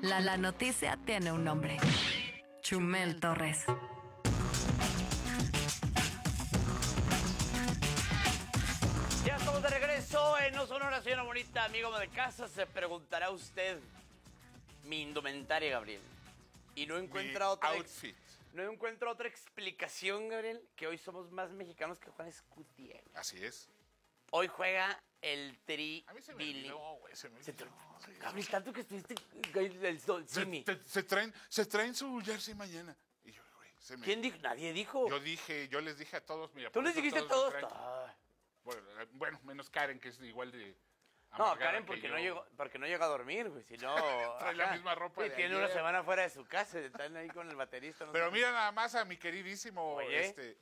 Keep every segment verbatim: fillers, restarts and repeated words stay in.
La la noticia tiene un nombre. Chumel Torres. Ya estamos de regreso en No Sonora, señora bonita, amigo de casa. Se preguntará usted mi indumentaria, Gabriel. Y no encuentra Mi otra outfit. Ex, no encuentra otra explicación, Gabriel, que hoy somos más mexicanos que Juan Escutia. Así es. Hoy juega el Tri A mí se me Billy. olvidó, güey. Se me Se te- olvidó. Sí. Gabriel, tanto que estuviste el, el, el Se, Simi. te- se traen, se traen su jersey mañana. Y yo, güey, se me... ¿Quién dijo? Nadie dijo. Yo dije, yo les dije a todos, mira. Tú por les eso dijiste a todos todos. me traen- Ah. Bueno, eh, bueno, menos Karen, que es igual de No, amargada Karen, que porque yo. no, llegó, porque no llega a dormir, güey. Si no. Trae la ajá. misma ropa Sí, de tiene ayer. una semana fuera de su casa. Están ahí con el baterista. No Pero sé. mira nada más a mi queridísimo, Oye. este...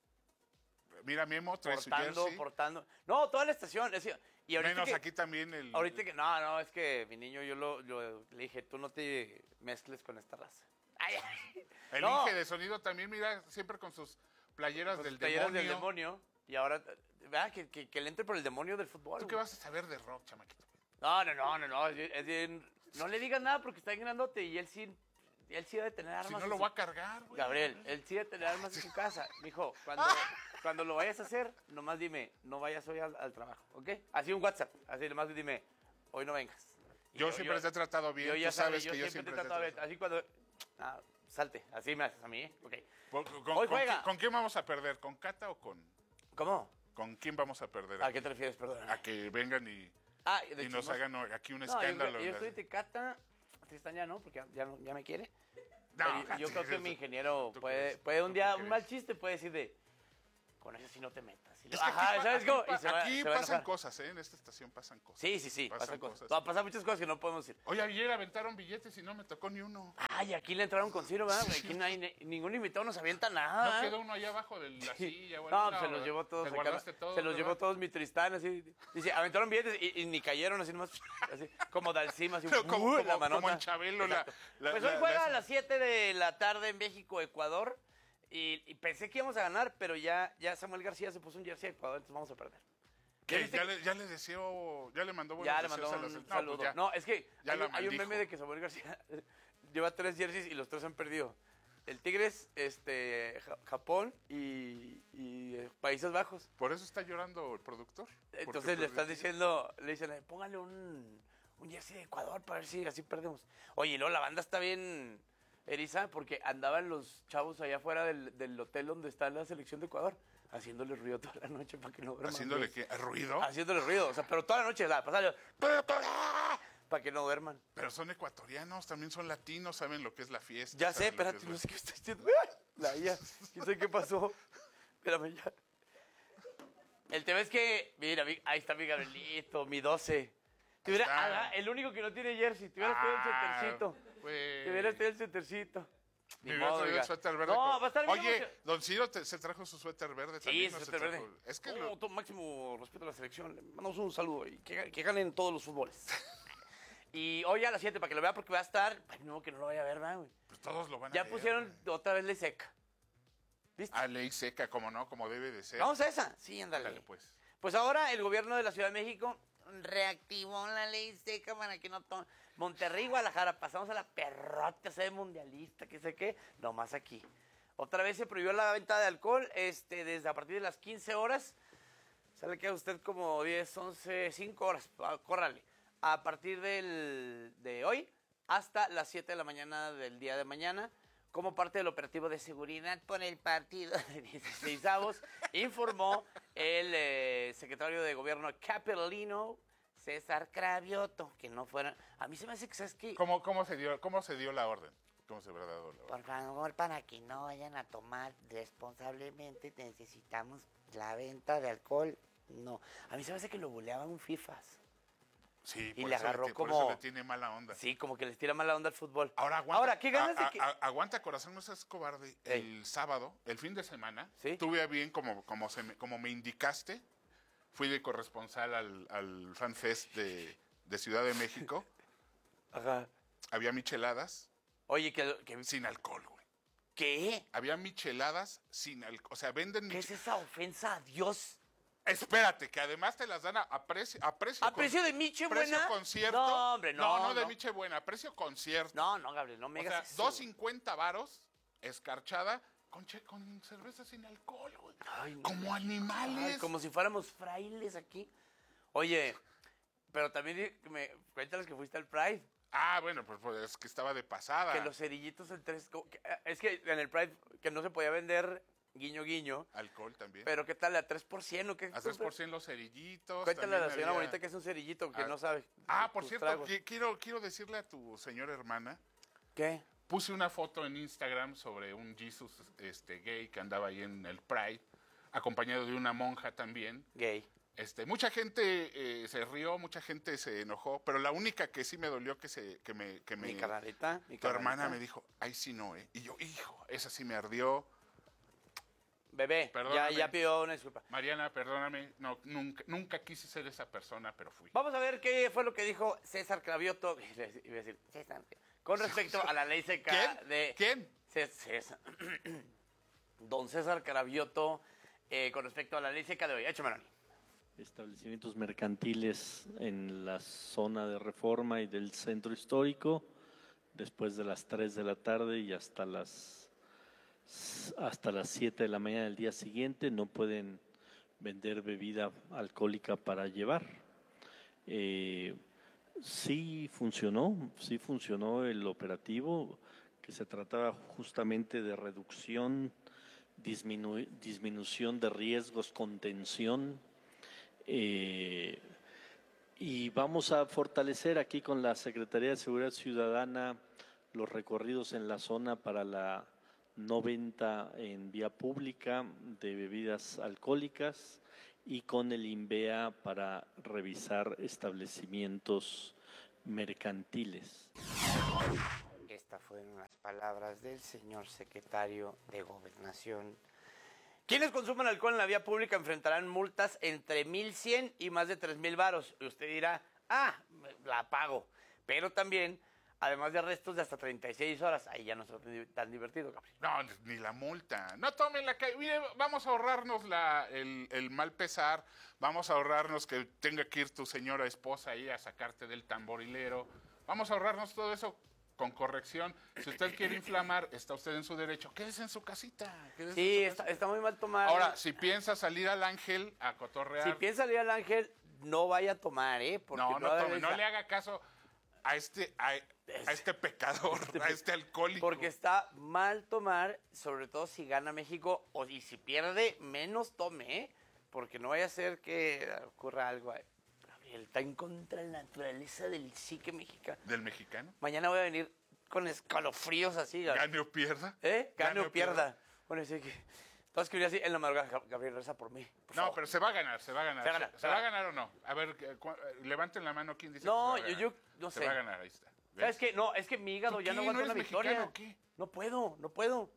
Mira, Memo, trae su portando, jersey. portando. No, toda la estación. Es decir, y ahorita Menos que, aquí también el... Ahorita que. No, no, es que mi niño, yo lo, lo- le dije, tú no te mezcles con esta raza. Ay, ay. El No, Inge de sonido también, mira, siempre con sus playeras con del sus playeras demonio. del demonio. Y ahora, ¿verdad? Que, que, que le entre por el demonio del fútbol. ¿Tú qué güey. vas a saber de rock, chamaquito? No, no, no, no, no. Es bien- no le digas nada porque está bien grandote y él sí, él sí debe tener armas. Si no en lo su- va a cargar, güey. Gabriel, él sí debe tener armas en su casa. Mijo, cuando, cuando lo vayas a hacer, nomás dime, no vayas hoy al, al trabajo, ¿ok? Así un WhatsApp, así nomás dime, hoy no vengas. Y Yo siempre te he tratado bien, Yo ya tú sabes yo que yo siempre siempre te he te he tratado bien. tratado. Así cuando, ah, salte, así me haces a mí, ¿eh? Ok. ¿Con, con- Hoy con juega. qui- ¿Con quién vamos a perder? ¿Con Cata o con...? ¿Cómo? ¿Con quién vamos a perder? ¿A qué te refieres, perdón? A que vengan y, Ah, y de nos chismoso. hagan aquí un No, escándalo. yo, yo en estoy las- de Cata, Tristán ya no, porque ya, no- ya me quiere. No, Pero yo creo que mi ingeniero ¿tú puede, crees? puede un ¿Tú día, qué un crees? mal chiste puede decir de, con eso sí no te metas. Y Es lo- que aquí, Ajá, pa- ¿sabes aquí cómo? pa- Y se va- aquí se va a pasan enojar. cosas, ¿eh? En esta estación pasan cosas. Sí, sí, sí, Pasan pasan cosas. cosas. Va a pasar muchas cosas que no podemos decir. Oye, ayer aventaron billetes y no me tocó ni uno. Ay, aquí le entraron con Ciro, ¿verdad? Aquí no hay, ni- ningún invitado nos avienta nada. No quedó uno allá abajo de la silla. o No, algo, pues se los llevó todos. Te acá. guardaste todos, Se los ¿verdad? llevó todos mi Tristán, así. Dice, aventaron billetes y, y ni cayeron así nomás. Así, como Dalcima, así. Como- ¡uh! como- la manota. como en Chabelo, la- Exacto. la- Pues la- hoy juega la- a las siete de la tarde en México, Ecuador. Y, y pensé que íbamos a ganar, pero ya, ya Samuel García se puso un jersey a Ecuador, entonces vamos a perder. ¿Qué? viste Ya, que- le, ya le deseo, ya le mandó buenos Ya le deseos mandó a los- un no, saludo. pues ya. No, es que ya hay, la hay un maldijo. meme de que Samuel García lleva tres jerseys y los tres han perdido. El Tigres, este, Ja- Japón y, y, eh, Países Bajos. Por eso está llorando el productor. porque Entonces le perdió. están diciendo, le dicen, "Eh, póngale un, un jersey de Ecuador para ver si así perdemos. Oye, y luego la banda está bien eriza porque andaban los chavos allá afuera del, del hotel donde está la selección de Ecuador, haciéndole ruido toda la noche para que no duerman. Haciéndole que ruido. Haciéndole ruido, o sea, pero toda la noche, la pasada, para que no duerman. Pero son ecuatorianos, también son latinos, saben lo que es la fiesta. Ya sé, saben lo que espérate, es no la- sé qué estoy diciendo. La ya, quién sabe qué pasó. Espérame ya. El tema es que, mira, mi- ahí está mi Gabrielito, mi doce. Te hubiera- está. ah, el único que no tiene jersey, te hubieras traído el Ah, suétercito. pues. Te hubieras traído el suétercito. Ni Me hubiera modo, traído oiga. el suéter verde. No, con- va a estar bien. Oye, emocio- don Ciro te- se trajo su suéter verde Sí, también. su ¿no? Se suéter trajo- verde. Es que Oh, lo- todo máximo respeto a la selección. Le mandamos un saludo y que, que ganen todos los fútboles. Y hoy a las siete para que lo vea porque va a estar. Ay, no, que no lo vaya a ver, ¿verdad, güey? pues todos lo van a Ya ver, pusieron güey. otra vez ley seca. ¿Viste? A ley seca, como no, como debe de ser. Vamos a esa. Sí, ándale. Ándale, pues. Pues ahora el gobierno de la Ciudad de México reactivó la ley seca para que no tome. Monterrey y Guadalajara, pasamos a la perrota, sede mundialista, que sé qué, nomás aquí. Otra vez se prohibió la venta de alcohol este, desde a partir de las quince horas. Sale que a usted como diez, once, cinco horas, ah, córrale. A partir del, de hoy hasta las siete de la mañana del día de mañana, como parte del operativo de seguridad por el partido de dieciséis avos, informó el eh, secretario de gobierno capitalino, César Cravioto, que no fueran... A mí se me hace que, ¿sabes qué? ¿Cómo, cómo, se dio, ¿Cómo se dio la orden? ¿Cómo se habrá dado la orden? Por favor, para que no vayan a tomar responsablemente, necesitamos la venta de alcohol. No, a mí se me hace que lo buleaban un FIFAs. Sí, Y por le eso agarró ti- por como- eso le tiene mala onda. Sí, como que les tira mala onda al fútbol. Ahora aguanta. Ahora, ¿qué ganas a- de que...? a- aguanta, corazón, no seas cobarde. Ey. El sábado, el fin de semana, ¿Sí? tuve a bien, como, como, se me, como me indicaste, fui de corresponsal al, al Fan Fest de, de Ciudad de México. Ajá. Había micheladas Oye, que... que sin alcohol, güey. ¿Qué? Había micheladas sin alcohol. O sea, venden ¿Qué es mich- esa ofensa a Dios? Espérate, que además te las dan a, a precio... ¿A precio, ¿A precio de Miche precio Buena? concierto? No, hombre, no, No, no de no. Miche Buena, precio concierto. No, no, Gabriel, no me O sea, digas eso. dos cincuenta varos, escarchada, con, che- con cerveza sin alcohol, güey. Ay, no. Como animales. Ay, como si fuéramos frailes aquí. Oye, pero también di- que me cuéntales que fuiste al Pride. Ah, bueno, pues, pues es que estaba de pasada. Que los cerillitos en tres... co- que- eh, Es que en el Pride que no se podía vender guiño guiño. Alcohol también. Pero ¿qué tal? ¿A tres por ciento o qué? A tres por ciento los cerillitos. Cuéntale a la también señora había- bonita que es un cerillito que Ah, no sabe. Ah, por tus cierto, tragos. qui- quiero, quiero decirle a tu señora hermana, ¿Qué? puse una foto en Instagram sobre un Jesus este, gay que andaba ahí en el Pride, acompañado de una monja también. Gay. Este, mucha gente eh, se rió, mucha gente se enojó, pero la única que sí me dolió que se que me que me Mi carnalita. Mi tu hermana carnalita. me dijo, "Ay, sí no, eh." Y yo, "Hijo, esa sí me ardió." Bebé, ya, Perdóname. ya pidió una disculpa. Mariana, perdóname, no nunca nunca quise ser esa persona, pero fui. Vamos a ver qué fue lo que dijo César Cravioto. Iba a decir, César, con respecto a la ley seca ¿Quién? de... ¿Quién? Cé- César. Don César Cravioto, eh, con respecto a la ley seca de hoy. Échame, Manoni. Establecimientos mercantiles en la zona de Reforma y del centro histórico, después de las tres de la tarde y hasta las, hasta las siete de la mañana del día siguiente, no pueden vender bebida alcohólica para llevar. Eh, sí funcionó, sí funcionó el operativo, que se trataba justamente de reducción, disminu- disminución de riesgos, contención. Eh, y vamos a fortalecer aquí con la Secretaría de Seguridad Ciudadana los recorridos en la zona para la no venta en vía pública de bebidas alcohólicas y con el INVEA para revisar establecimientos mercantiles. Estas fueron las palabras del señor secretario de Gobernación. Quienes consuman alcohol en la vía pública enfrentarán multas entre mil cien y más de tres mil varos. Y usted dirá, ah, la pago. Pero también, además de arrestos de hasta treinta y seis horas. Ahí ya no es tan divertido, Gabriel. No, ni la multa. No tomen la calle. Mire, vamos a ahorrarnos la, el, el mal pesar. Vamos a ahorrarnos que tenga que ir tu señora esposa ahí a sacarte del tamborilero. Vamos a ahorrarnos todo eso con corrección. Si usted quiere inflamar, está usted en su derecho. Quédese en su casita. quédese Sí, en su está, casa. está muy mal tomar. Ahora, si piensa salir al Ángel a cotorrear, Si piensa salir al Ángel, no vaya a tomar, ¿eh? Porque no, no, tome, debe- no le haga caso a este, a, a este pecador, a este alcohólico. Porque está mal tomar, sobre todo si gana México, o y si pierde, menos tome, ¿eh? Porque no vaya a ser que ocurra algo ahí. Gabriel, está en contra de la naturaleza del psique mexicano. ¿Del mexicano? Mañana voy a venir con escalofríos así, Gabriel. Gane o pierda. ¿Eh? Gane o pierda. Bueno, sí que... Todos que así en la madrugada, Gab- Gabriel, reza por mí. por No, favor. pero se va a ganar, se va a ganar. Se va a ganar, ¿Se, se va va a a ganar o no? A ver, eh, cu- eh, levanten la mano quién dice No, que se va a yo- ganar. yo no Se sé. va a ganar, ahí está. ¿Ves? ¿Sabes qué? No, es que mi hígado ¿Tú ya no qué? aguanta ¿No una eres victoria. mexicano o qué? No puedo, no puedo.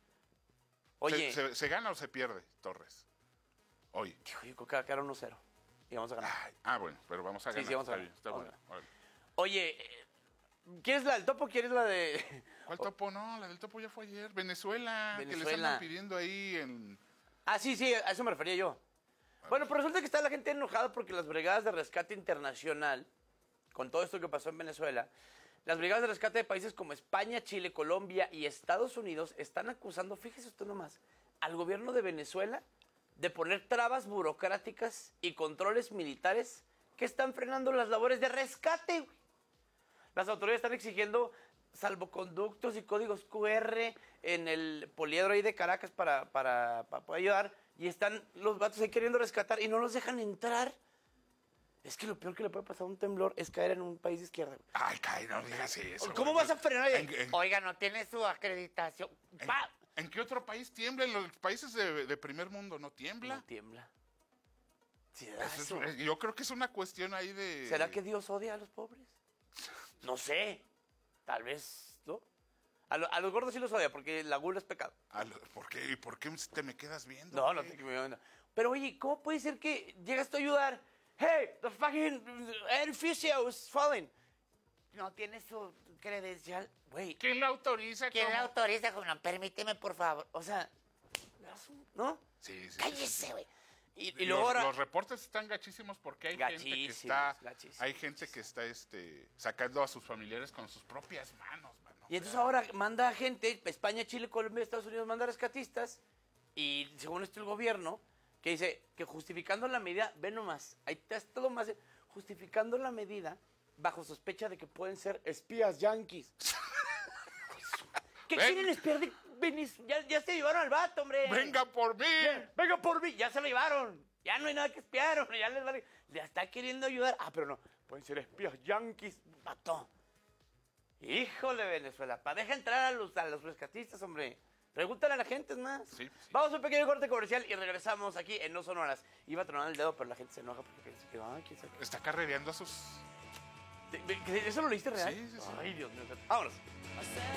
Oye, ¿Se, se, se gana o se pierde, Torres? Hoy. hijo, yo creo que va a quedar uno cero. Y vamos a ganar. Ay, ah, bueno, pero vamos a Sí, ganar. sí, vamos a está ganar. bien, está Vamos bueno. a Órale. Oye, eh, ¿quieres la del topo o quieres la de...? ¿Cuál topo? No, la del topo ya fue ayer. Venezuela, que les Venezuela. andan pidiendo ahí en... Ah, sí, sí, a eso me refería yo. Bueno, pero resulta que está la gente enojada porque las brigadas de rescate internacional, con todo esto que pasó en Venezuela, las brigadas de rescate de países como España, Chile, Colombia y Estados Unidos están acusando, fíjese usted nomás, al gobierno de Venezuela de poner trabas burocráticas y controles militares que están frenando las labores de rescate, güey. Las autoridades están exigiendo salvoconductos y códigos cu erre en el poliedro ahí de Caracas para, para, para poder ayudar. Y están los vatos ahí queriendo rescatar y no los dejan entrar. Es que lo peor que le puede pasar a un temblor es caer en un país de izquierda. güey. Ay, cae, no digas eso. ¿Cómo güey. vas a frenar? ¿En, en- Oiga, no tiene su acreditación. en- Pa- en qué otro país tiembla? En los países de, de primer mundo no tiembla. No tiembla. Sí, Eso es- eso. es- yo creo que es una cuestión ahí de... ¿Será que Dios odia a los pobres? No sé. Tal vez, ¿no? A, lo- a los gordos sí los odia porque la gula es pecado. A lo- ¿Por qué, ¿Por qué te me quedas viendo? No, no güey? te me onda. Pero oye, ¿cómo puede ser que llegas tú a ayudar? Hey, the fucking edificio is falling. no tiene su credencial. Güey, ¿Quién la autoriza? ¿Quién ¿Cómo? la autoriza? Como, no, permíteme, por favor. o sea, ¿no? Sí, sí, sí, Cállese, sí. güey. Y, y los, luego ahora... los reportes están gachísimos porque hay gente que Gachísimos, está, gachísimos. hay gente que está este, sacando a sus familiares con sus propias manos, mano. Y entonces ahora manda gente, España, Chile, Colombia, Estados Unidos, manda rescatistas. Y según esto el gobierno, que dice que justificando la medida, ve nomás, ahí está todo más, justificando la medida bajo sospecha de que pueden ser espías yanquis. ¿Qué Ven. quieren espiar de Venezuela? Ya, ya se llevaron al vato, hombre. ¡Venga por mí! Venga por mí, ya se lo llevaron. Ya no hay nada que espiar, hombre. Ya les vale. Le está queriendo ayudar. Ah, pero no. Pueden ser espías yanquis, vato. Híjole, Venezuela. Pa, deja entrar a los, a los rescatistas, hombre. Pregúntale a la gente, es más. Sí, sí. Vamos a un pequeño corte comercial y regresamos aquí en No Son Horas. Iba a tronar el dedo, pero la gente se enoja porque piensa que, ay, quién sabe qué. Está carrereando a sus... ¿De- de- ¿Eso lo leíste real? Sí, sí, sí. Ay, Dios mío. Vámonos.